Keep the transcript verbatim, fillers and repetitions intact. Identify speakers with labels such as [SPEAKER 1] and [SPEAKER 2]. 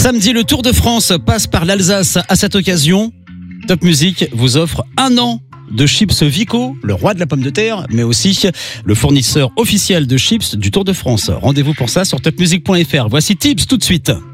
[SPEAKER 1] Samedi, le Tour de France passe par l'Alsace. À cette occasion, Top Music vous offre un an de chips Vico, le roi de la pomme de terre, mais aussi le fournisseur officiel de chips du Tour de France. Rendez-vous pour ça sur top music point f r. Voici Tips tout de suite.